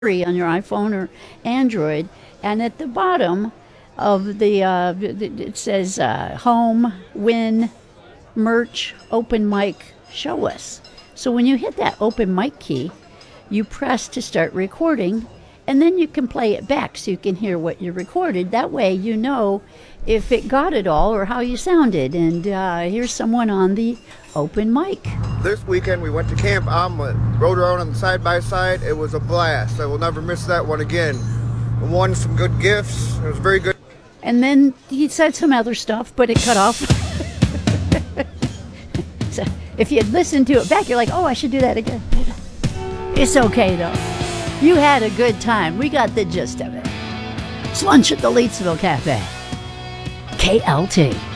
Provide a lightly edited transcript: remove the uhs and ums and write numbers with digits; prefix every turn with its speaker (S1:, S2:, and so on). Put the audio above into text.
S1: on your iPhone or Android, and at the bottom of it says home, win, merch, open mic, show us. So when you hit that open mic key, you press to start recording, and then you can play it back so you can hear what you recorded. That way you know if it got it all or how you sounded. And here's someone on the open mic.
S2: This weekend we went to Camp Omelet, rode around on the side-by-side. It was a blast. I will never miss that one again. We won some good gifts. It was very good.
S1: And then he said some other stuff, but it cut off. So if you had listened to it back, you're like, oh, I should do that again. It's okay, though. You had a good time. We got the gist of it. It's lunch at the Leedsville Cafe. KLT.